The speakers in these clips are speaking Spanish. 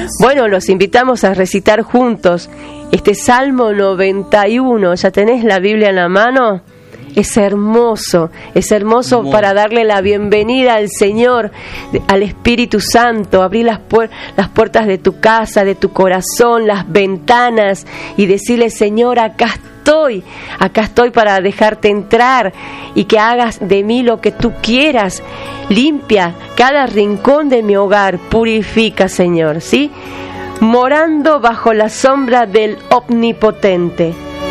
Bueno, los invitamos a recitar juntos este Salmo 91. ¿Ya tenés la Biblia en la mano? Es hermoso para darle la bienvenida al Señor, al Espíritu Santo, abrir las puertas de tu casa, de tu corazón, las ventanas y decirle: Señor, acá estoy para dejarte entrar y que hagas de mí lo que tú quieras. Limpia cada rincón de mi hogar, purifica, Señor, ¿sí? Morando bajo la sombra del Omnipotente.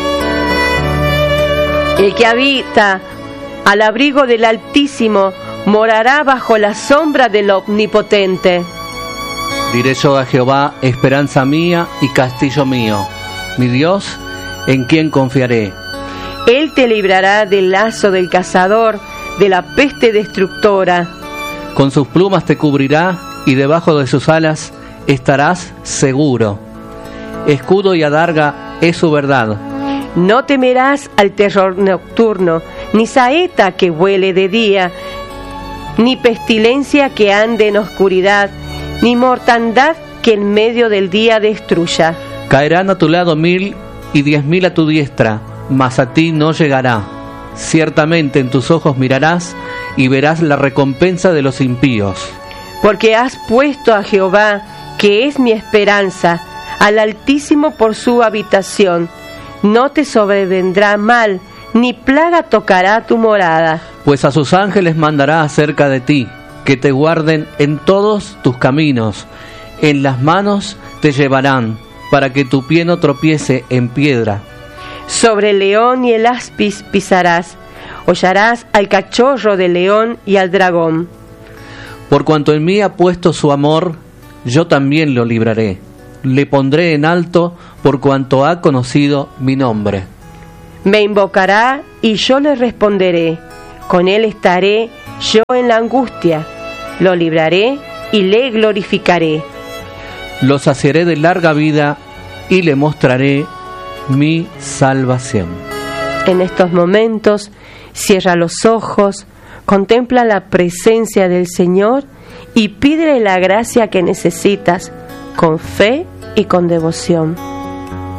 El que habita al abrigo del Altísimo morará bajo la sombra del Omnipotente. Diré yo a Jehová, esperanza mía y castillo mío, mi Dios, en quien confiaré. Él te librará del lazo del cazador, de la peste destructora. Con sus plumas te cubrirá y debajo de sus alas estarás seguro. Escudo y adarga es su verdad. No temerás al terror nocturno, ni saeta que vuele de día, ni pestilencia que ande en oscuridad, ni mortandad que en medio del día destruya. Caerán a tu lado 1000 y 10.000 a tu diestra, mas a ti no llegará. Ciertamente en tus ojos mirarás y verás la recompensa de los impíos. Porque has puesto a Jehová, que es mi esperanza, al Altísimo por su habitación. No te sobrevendrá mal, ni plaga tocará tu morada. Pues a sus ángeles mandará acerca de ti, que te guarden en todos tus caminos. En las manos te llevarán, para que tu pie no tropiece en piedra. Sobre el león y el áspid pisarás, hollarás al cachorro del león y al dragón. Por cuanto en mí ha puesto su amor, yo también lo libraré. Le pondré en alto por cuanto ha conocido mi nombre. Me invocará y yo le responderé. Con él estaré yo en la angustia. Lo libraré y le glorificaré. Lo saciaré de larga vida y le mostraré mi salvación. En estos momentos, cierra los ojos, contempla la presencia del Señor y pídele la gracia que necesitas con fe y con devoción.